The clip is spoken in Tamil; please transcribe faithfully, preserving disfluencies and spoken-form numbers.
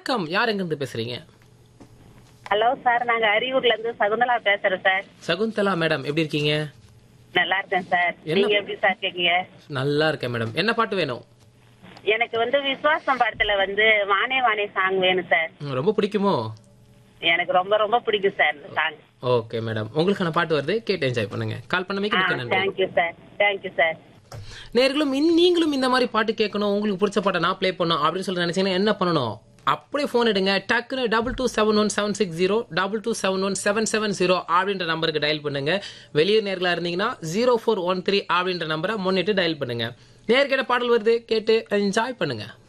வணக்கம். யார் எங்கிருந்து பேசுறீங்க? ஹலோ சார், நாங்க அரியூர்ல இருந்து சகுந்தலா பேசுறோம் சார். சகுந்தலா மேடம், எப்படி இருக்கீங்க? நல்லா இருக்கேன் சார். என்ன- நீங்க எப்படி சார் இருக்கீங்க? நல்லா இருக்கேன் மேடம். என்ன பாட்டு வேணும்? எனக்கு வந்து விசுவாசம் படத்துல வந்து வானே வானே சாங் வேணும் சார். ம், ரொம்ப பிடிக்குமோ? எனக்கு ரொம்ப ரொம்ப பிடிக்கும் சார் இந்த சாங். ஓகே மேடம், உங்களுக்கான பாட்டு வருது, கேட்டு என்ஜாய் பண்ணுங்க. கால் பண்ணமைக்கு மிக்க நன்றி. Thank you sir. Thank you sir. நேர்களும் இன்- நீங்களும் இந்த மாதிரி பாட்டு கேட்கணும், உங்களுக்கு பிடிச்ச பாட்டை நான் ப்ளே பண்ணணும் அப்படின்னு சொல்லி நினைச்சீங்கன்னா என்ன பண்ணணும்? அப்படியே போன் எடுங்க, டக்குன்னு double two seven one seven six zero double two seven one seven seven zero அப்படின்ற நம்பருக்கு டயல் பண்ணுங்க. வெளியூர் நேர்களா இருந்தீங்கன்னா ஜீரோ ஃபோர் ஒன் த்ரீ அப்படின்ற நம்பரை முன்னிட்டு டயல் பண்ணுங்க. நேர்கிட்ட பாடல் வருது, கேட்டு என்ஜாய் பண்ணுங்க.